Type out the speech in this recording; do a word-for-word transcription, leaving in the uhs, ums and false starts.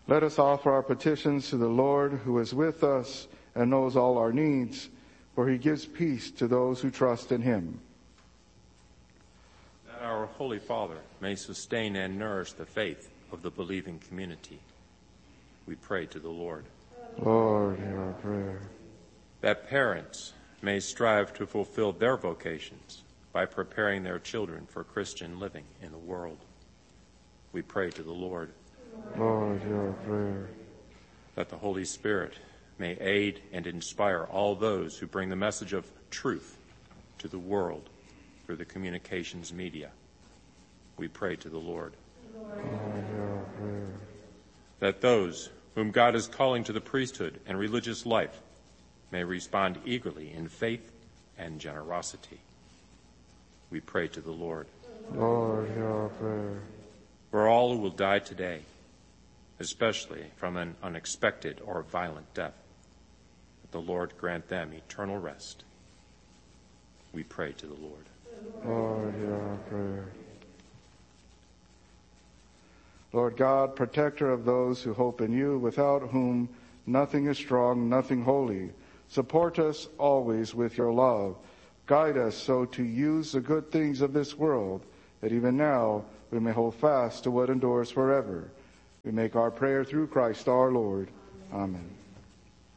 Let us offer our petitions to the Lord, who is with us and knows all our needs, for he gives peace to those who trust in him. That our Holy Father may sustain and nourish the faith of the believing community, we pray to the Lord. Lord, hear our prayer. That parents may strive to fulfill their vocations by preparing their children for Christian living in the world, we pray to the Lord. Lord, hear our prayer. That the Holy Spirit may aid and inspire all those who bring the message of truth to the world through the communications media, we pray to the Lord. Lord, hear our prayer. That those whom God is calling to the priesthood and religious life may respond eagerly in faith and generosity, we pray to the Lord. Lord, hear our prayer. For all who will die today, especially from an unexpected or violent death, that the Lord grant them eternal rest, we pray to the Lord. Lord, hear our prayer. Lord God, protector of those who hope in you, without whom nothing is strong, nothing holy, support us always with your love. Guide us so to use the good things of this world, that even now we may hold fast to what endures forever. We make our prayer through Christ our Lord. Amen.